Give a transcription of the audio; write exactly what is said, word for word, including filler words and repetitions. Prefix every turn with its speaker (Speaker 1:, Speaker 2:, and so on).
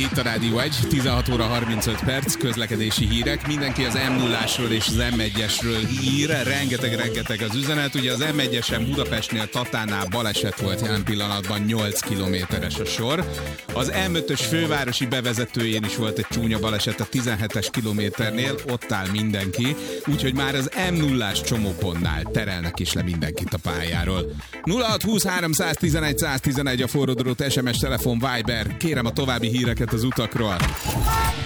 Speaker 1: Itt a Rádió egy, tizenhat óra harmincöt perc, közlekedési hírek. Mindenki az em nullásról és az em egyesről ír, rengeteg-rengeteg az üzenet. Ugye az em egyesen Budapestnél Tatánál baleset volt, jelen pillanatban nyolc kilométeres a sor. Az em ötös fővárosi bevezetőjén is volt egy csúnya baleset a tizenhetes kilométernél, ott áll mindenki, úgyhogy már az em nullás csomópontnál terelnek is le mindenkit a pályáról. nulla hat húsz háromszáztizenegy száztizenegy a forródrót, es em es, telefon, Viber. Kérem a további híreket az utakról.